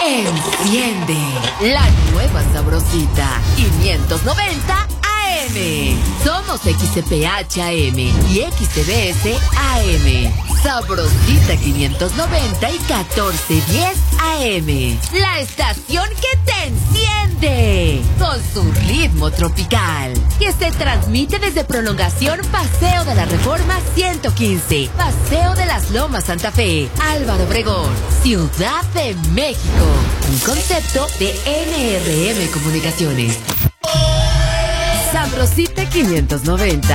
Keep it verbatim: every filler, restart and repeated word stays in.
Enciende la nueva Sabrosita quinientos noventa A M. Somos X C P H A M y X T B S A M. Sabrosita quinientos noventa y catorce diez A M. La estación que te enciende con su ritmo tropical, que se transmite desde Prolongación Paseo de la Reforma ciento quince, Paseo de las Lomas Santa Fe, Álvaro Obregón, Ciudad de México. Un concepto de N R M Comunicaciones. Sabrosita quinientos noventa